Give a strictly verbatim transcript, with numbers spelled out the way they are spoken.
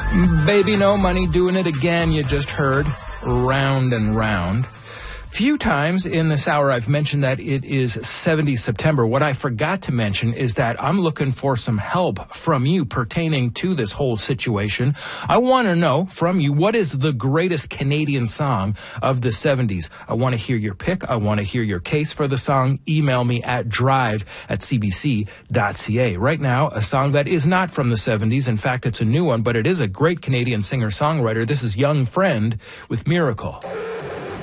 Baby No Money doing it again, you just heard. Round and round. Few times in this hour I've mentioned that it is seventies September. What I forgot to mention is that I'm looking for some help from you pertaining to this whole situation. I want to know from you, what is the greatest Canadian song of the seventies? I want to hear your pick. I want to hear your case for the song. Email me at drive at c b c dot c a. Right now, a song that is not from the seventies. In fact, it's a new one, but it is a great Canadian singer-songwriter. This is Young Friend with Miracle.